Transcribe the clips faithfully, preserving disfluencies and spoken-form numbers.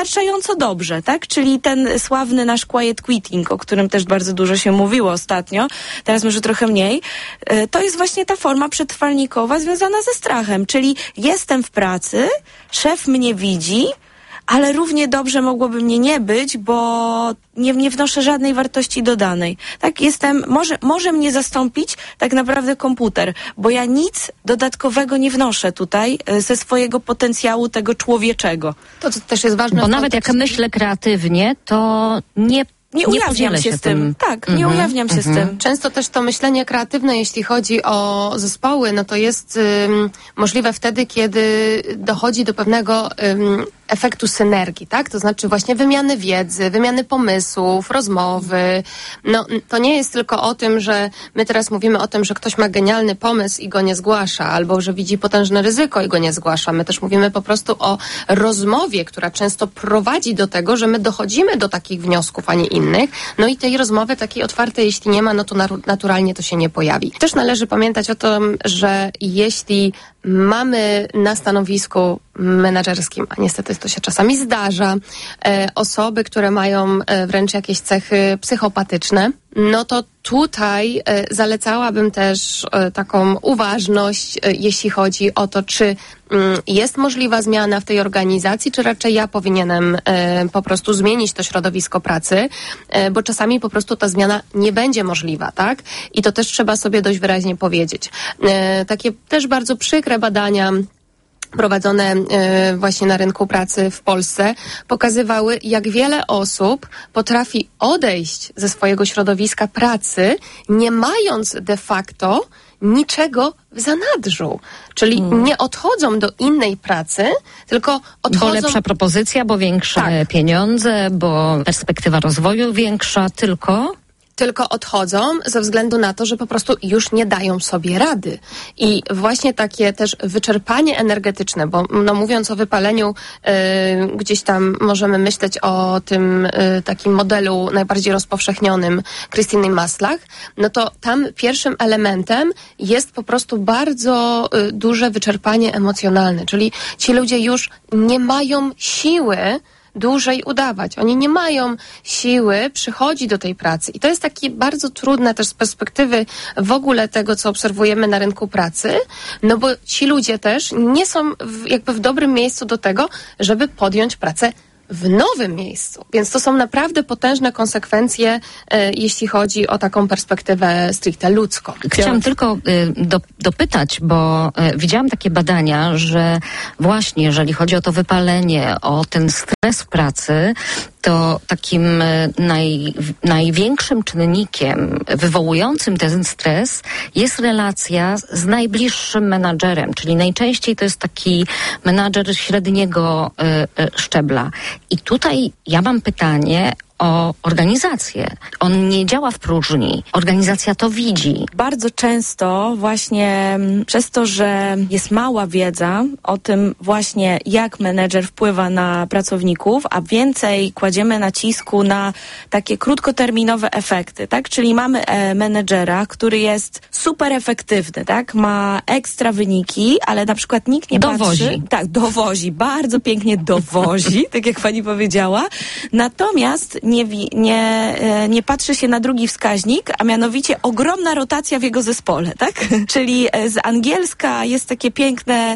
wystarczająco dobrze, tak? Czyli ten sławny nasz quiet quitting, o którym też bardzo dużo się mówiło ostatnio, teraz może trochę mniej, to jest właśnie ta forma przetrwalnikowa związana ze strachem, czyli jestem w pracy, szef mnie widzi, ale równie dobrze mogłoby mnie nie być, bo nie, nie wnoszę żadnej wartości dodanej. Tak, jestem, może, może mnie zastąpić tak naprawdę komputer, bo ja nic dodatkowego nie wnoszę tutaj ze swojego potencjału tego człowieczego. To, to też jest ważne. Bo nawet jak myślę kreatywnie, to nie Nie ujawniam nie się, się z tym. tym. Tak, nie mhm. ujawniam się mhm. z tym. Często też to myślenie kreatywne, jeśli chodzi o zespoły, no to jest ym, możliwe wtedy, kiedy dochodzi do pewnego ym, efektu synergii, tak? To znaczy właśnie wymiany wiedzy, wymiany pomysłów, rozmowy. No to nie jest tylko o tym, że my teraz mówimy o tym, że ktoś ma genialny pomysł i go nie zgłasza, albo że widzi potężne ryzyko i go nie zgłasza. My też mówimy po prostu o rozmowie, która często prowadzi do tego, że my dochodzimy do takich wniosków, a nie innych. No i tej rozmowy takiej otwartej, jeśli nie ma, no to naturalnie to się nie pojawi. Też należy pamiętać o tym, że jeśli mamy na stanowisku menedżerskim, a niestety to się czasami zdarza, e, osoby, które mają e, wręcz jakieś cechy psychopatyczne, no to tutaj e, zalecałabym też e, taką uważność, e, jeśli chodzi o to, czy mm, jest możliwa zmiana w tej organizacji, czy raczej ja powinienem e, po prostu zmienić to środowisko pracy, e, bo czasami po prostu ta zmiana nie będzie możliwa, tak? I to też trzeba sobie dość wyraźnie powiedzieć. E, takie też bardzo przykre badania prowadzone y, właśnie na rynku pracy w Polsce pokazywały, jak wiele osób potrafi odejść ze swojego środowiska pracy, nie mając de facto niczego w zanadrzu. Czyli hmm. nie odchodzą do innej pracy, tylko odchodzą... Bo lepsza propozycja, bo większe tak. pieniądze, bo perspektywa rozwoju większa, tylko... tylko odchodzą ze względu na to, że po prostu już nie dają sobie rady. I właśnie takie też wyczerpanie energetyczne, bo no mówiąc o wypaleniu, yy, gdzieś tam możemy myśleć o tym yy, takim modelu najbardziej rozpowszechnionym Krystyny Maslach, no to tam pierwszym elementem jest po prostu bardzo yy, duże wyczerpanie emocjonalne, czyli ci ludzie już nie mają siły dłużej udawać. Oni nie mają siły przychodzić do tej pracy. I to jest takie bardzo trudne też z perspektywy w ogóle tego, co obserwujemy na rynku pracy, no bo ci ludzie też nie są w, jakby w dobrym miejscu do tego, żeby podjąć pracę w nowym miejscu. Więc to są naprawdę potężne konsekwencje, e, jeśli chodzi o taką perspektywę stricte ludzką. Chciałam tylko y, do, dopytać, bo y, widziałam takie badania, że właśnie jeżeli chodzi o to wypalenie, o ten stres w pracy, to takim y, naj, największym czynnikiem wywołującym ten stres jest relacja z najbliższym menadżerem, czyli najczęściej to jest taki menadżer średniego y, y, szczebla. I tutaj ja mam pytanie o organizację. On nie działa w próżni. Organizacja to widzi. Bardzo często właśnie przez to, że jest mała wiedza o tym właśnie, jak menedżer wpływa na pracowników, a więcej kładziemy nacisku na takie krótkoterminowe efekty, tak? Czyli mamy e, menedżera, który jest super efektywny, tak? Ma ekstra wyniki, ale na przykład nikt nie dowozi. patrzy. Tak, dowozi. Bardzo pięknie dowozi, tak jak pani powiedziała. Natomiast nie, nie, nie patrzy się na drugi wskaźnik, a mianowicie ogromna rotacja w jego zespole, tak? Czyli z angielska jest takie piękne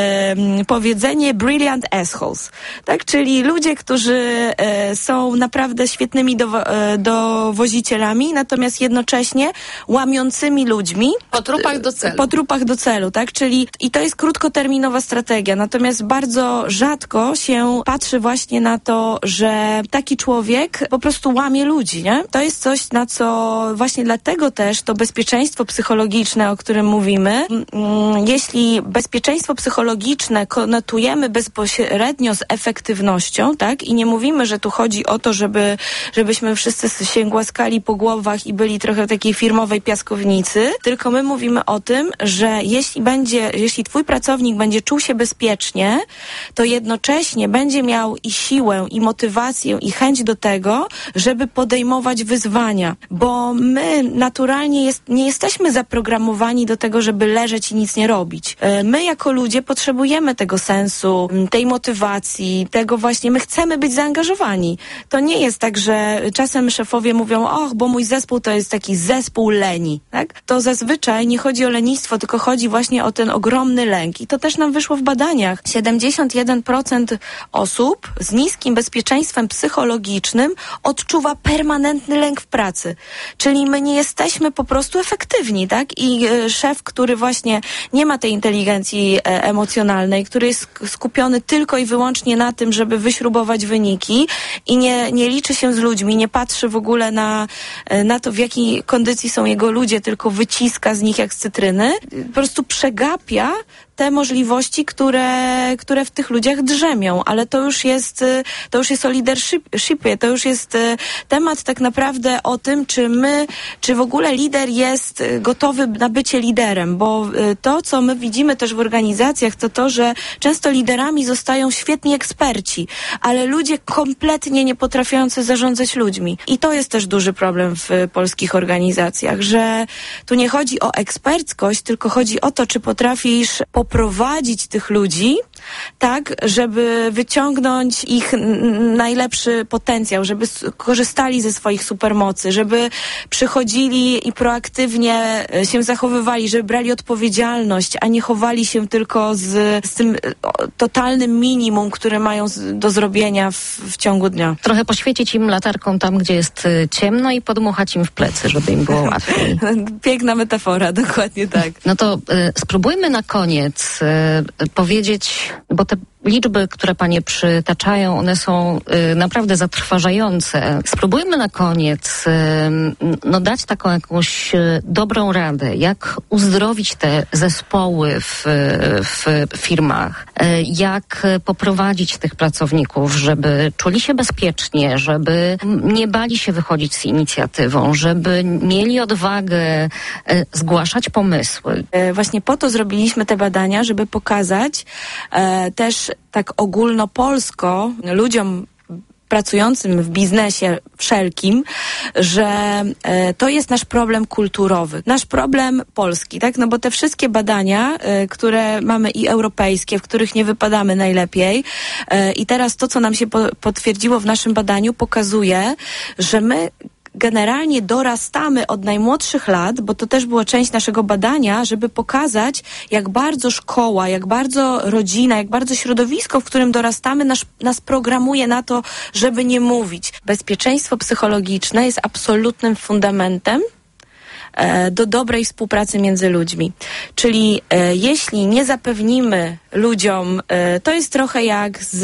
um, powiedzenie brilliant assholes, tak? Czyli ludzie, którzy e, są naprawdę świetnymi dowo- e, dowozicielami, natomiast jednocześnie łamiącymi ludźmi. Po trupach do celu. Po trupach do celu, tak? Czyli i to jest krótkoterminowa strategia, natomiast bardzo rzadko się patrzy właśnie na to, że taki człowiek po prostu łamie ludzi, nie? To jest coś, na co właśnie dlatego też to bezpieczeństwo psychologiczne, o którym mówimy, mm, jeśli bezpieczeństwo psychologiczne konotujemy bezpośrednio z efektywnością, tak? I nie mówimy, że tu chodzi o to, żeby, żebyśmy wszyscy się głaskali po głowach i byli trochę w takiej firmowej piaskownicy, tylko my mówimy o tym, że jeśli będzie, jeśli twój pracownik będzie czuł się bezpiecznie, to jednocześnie będzie miał i siłę, i motywację, i chęć do tego, tego, żeby podejmować wyzwania, bo my naturalnie jest, nie jesteśmy zaprogramowani do tego, żeby leżeć i nic nie robić. My jako ludzie potrzebujemy tego sensu, tej motywacji, tego właśnie, my chcemy być zaangażowani. To nie jest tak, że czasem szefowie mówią, och, bo mój zespół to jest taki zespół leni, tak? To zazwyczaj nie chodzi o lenistwo, tylko chodzi właśnie o ten ogromny lęk. I to też nam wyszło w badaniach. siedemdziesiąt jeden procent osób z niskim bezpieczeństwem psychologicznym odczuwa permanentny lęk w pracy. Czyli my nie jesteśmy po prostu efektywni, tak? I y, szef, który właśnie nie ma tej inteligencji e, emocjonalnej, który jest skupiony tylko i wyłącznie na tym, żeby wyśrubować wyniki i nie, nie liczy się z ludźmi, nie patrzy w ogóle na, na to, w jakiej kondycji są jego ludzie, tylko wyciska z nich jak z cytryny, po prostu przegapia te możliwości, które, które w tych ludziach drzemią, ale to już jest, to już jest o leadershipie, to już jest temat tak naprawdę o tym, czy my, czy w ogóle lider jest gotowy na bycie liderem, bo to, co my widzimy też w organizacjach, to to, że często liderami zostają świetni eksperci, ale ludzie kompletnie nie potrafiący zarządzać ludźmi. I to jest też duży problem w polskich organizacjach, że tu nie chodzi o eksperckość, tylko chodzi o to, czy potrafisz poprowadzić tych ludzi tak, żeby wyciągnąć ich n- najlepszy potencjał, żeby s- korzystali ze swoich supermocy, żeby przychodzili i proaktywnie się zachowywali, żeby brali odpowiedzialność, a nie chowali się tylko z, z tym o, totalnym minimum, które mają z, do zrobienia w, w ciągu dnia. Trochę poświecić im latarką tam, gdzie jest y, ciemno i podmuchać im w plecy, żeby im było łatwiej. Piękna metafora, dokładnie tak. No to y, spróbujmy na koniec y, powiedzieć, bo te liczby, które panie przytaczają, one są y, naprawdę zatrważające. Spróbujmy na koniec y, no dać taką jakąś y, dobrą radę, jak uzdrowić te zespoły w, w firmach, y, jak poprowadzić tych pracowników, żeby czuli się bezpiecznie, żeby nie bali się wychodzić z inicjatywą, żeby mieli odwagę y, zgłaszać pomysły. Y, właśnie po to zrobiliśmy te badania, żeby pokazać y, też tak ogólnopolsko ludziom pracującym w biznesie wszelkim, że e, to jest nasz problem kulturowy, nasz problem polski, tak? No bo te wszystkie badania, e, które mamy i europejskie, w których nie wypadamy najlepiej e, i teraz to, co nam się po, potwierdziło w naszym badaniu, pokazuje, że my generalnie dorastamy od najmłodszych lat, bo to też była część naszego badania, żeby pokazać, jak bardzo szkoła, jak bardzo rodzina, jak bardzo środowisko, w którym dorastamy, nas, nas programuje na to, żeby nie mówić. Bezpieczeństwo psychologiczne jest absolutnym fundamentem do dobrej współpracy między ludźmi. Czyli e, jeśli nie zapewnimy ludziom, e, to jest trochę jak z,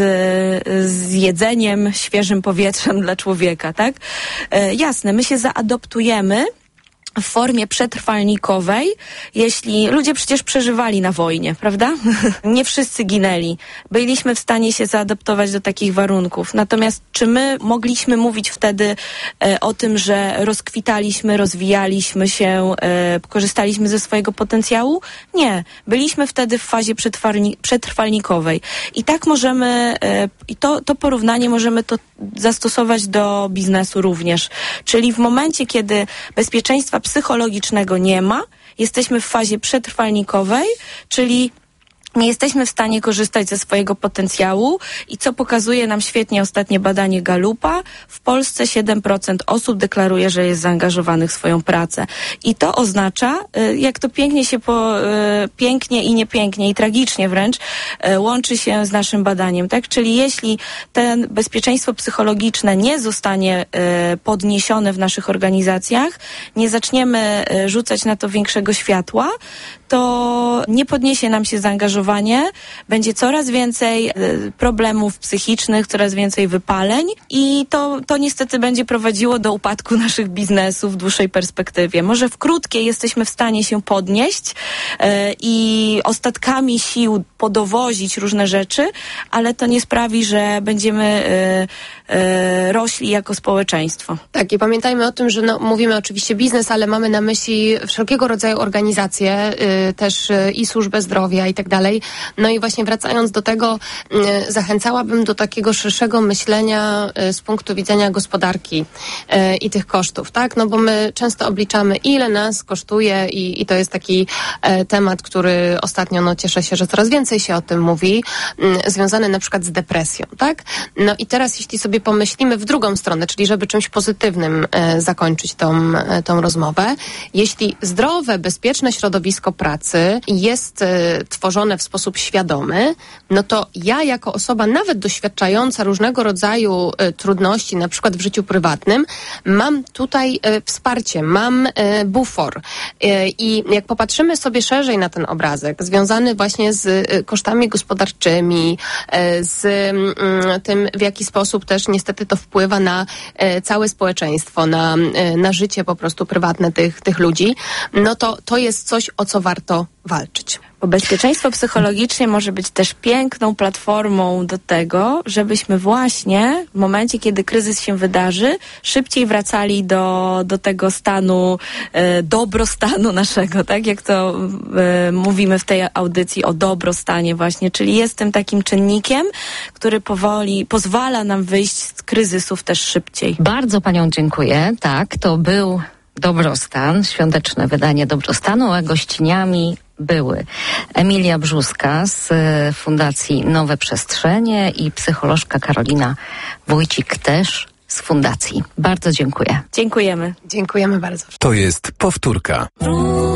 z jedzeniem, świeżym powietrzem dla człowieka, tak? E, jasne, my się zaadoptujemy w formie przetrwalnikowej, jeśli ludzie przecież przeżywali na wojnie, prawda? Nie wszyscy ginęli. Byliśmy w stanie się zaadaptować do takich warunków. Natomiast czy my mogliśmy mówić wtedy e, o tym, że rozkwitaliśmy, rozwijaliśmy się, e, korzystaliśmy ze swojego potencjału? Nie. Byliśmy wtedy w fazie przetrwalni- przetrwalnikowej. I tak możemy, e, i to, to porównanie możemy to zastosować do biznesu również. Czyli w momencie, kiedy bezpieczeństwa psychologicznego nie ma, jesteśmy w fazie przetrwalnikowej, czyli nie jesteśmy w stanie korzystać ze swojego potencjału i co pokazuje nam świetnie ostatnie badanie Gallupa, w Polsce siedem procent osób deklaruje, że jest zaangażowanych w swoją pracę. I to oznacza, jak to pięknie się po, pięknie i niepięknie i tragicznie wręcz łączy się z naszym badaniem, tak? Czyli jeśli to bezpieczeństwo psychologiczne nie zostanie podniesione w naszych organizacjach, nie zaczniemy rzucać na to większego światła, to nie podniesie nam się zaangażowanie, będzie coraz więcej y, problemów psychicznych, coraz więcej wypaleń i to, to niestety będzie prowadziło do upadku naszych biznesów w dłuższej perspektywie. Może w krótkiej jesteśmy w stanie się podnieść y, i ostatkami sił podowozić różne rzeczy, ale to nie sprawi, że będziemy y, y, rośli jako społeczeństwo. Tak, i pamiętajmy o tym, że no, mówimy oczywiście biznes, ale mamy na myśli wszelkiego rodzaju organizacje, y, też y, i służbę zdrowia i tak dalej. dalej. No i właśnie wracając do tego, zachęcałabym do takiego szerszego myślenia z punktu widzenia gospodarki i tych kosztów, tak? No bo my często obliczamy, ile nas kosztuje i, i to jest taki temat, który ostatnio, no cieszę się, że coraz więcej się o tym mówi, związany na przykład z depresją, tak? No i teraz jeśli sobie pomyślimy w drugą stronę, czyli żeby czymś pozytywnym e, zakończyć tą, e, tą rozmowę, jeśli zdrowe, bezpieczne środowisko pracy jest e, tworzone w sposób świadomy, no to ja jako osoba nawet doświadczająca różnego rodzaju e, trudności, na przykład w życiu prywatnym, mam tutaj e, wsparcie, mam e, bufor. E, I jak popatrzymy sobie szerzej na ten obrazek, związany właśnie z e, kosztami gospodarczymi, e, z m, tym, w jaki sposób też niestety to wpływa na e, całe społeczeństwo, na, e, na życie po prostu prywatne tych, tych ludzi, no to to jest coś, o co warto walczyć. Bo bezpieczeństwo psychologicznie może być też piękną platformą do tego, żebyśmy właśnie w momencie, kiedy kryzys się wydarzy, szybciej wracali do, do tego stanu, e, dobrostanu naszego, tak jak to e, mówimy w tej audycji o dobrostanie właśnie, czyli jest tym takim czynnikiem, który powoli pozwala nam wyjść z kryzysów też szybciej. Bardzo panią dziękuję. Tak, to był Dobrostan, świąteczne wydanie Dobrostanu, a gościniami były Emilia Brzuska z Fundacji Nowe Przestrzenie i psycholożka Karolina Wójcik też z Fundacji. Bardzo dziękuję. Dziękujemy. Dziękujemy bardzo. To jest powtórka.